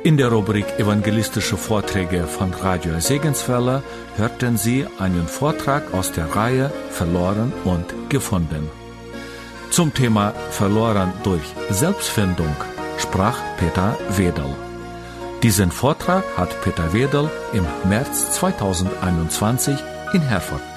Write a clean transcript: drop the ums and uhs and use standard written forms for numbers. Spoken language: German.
In der Rubrik Evangelistische Vorträge von Radio Segenswelle hörten Sie einen Vortrag aus der Reihe Verloren und gefunden. Zum Thema Verloren durch Selbstfindung sprach Peter Wedel. Diesen Vortrag hat Peter Wedel im März 2021 in Herford